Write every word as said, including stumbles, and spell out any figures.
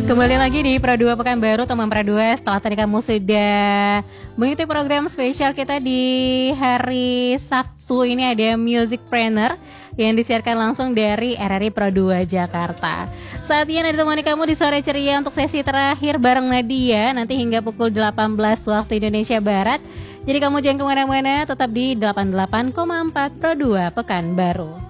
Kembali lagi di Pro dua Pekanbaru, teman Pro dua. Setelah tadi kamu sudah mengikuti program spesial kita di hari Sabtu, ini ada Music Planner yang disiarkan langsung dari R R I Pro dua Jakarta. Saatnya nanti temani kamu di sore ceria untuk sesi terakhir bareng Nadia, nanti hingga pukul delapan belas waktu Indonesia Barat. Jadi kamu jangan kemana-mana, tetap di delapan puluh delapan koma empat Pro dua Pekanbaru.